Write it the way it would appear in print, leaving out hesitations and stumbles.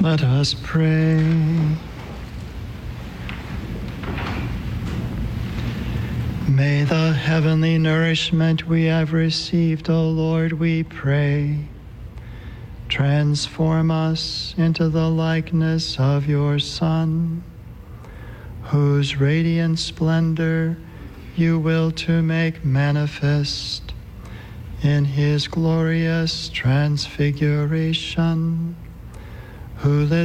Let us pray. May the heavenly nourishment we have received, O Lord, we pray, transform us into the likeness of your Son, whose radiant splendor you will to make manifest in his glorious transfiguration, who lived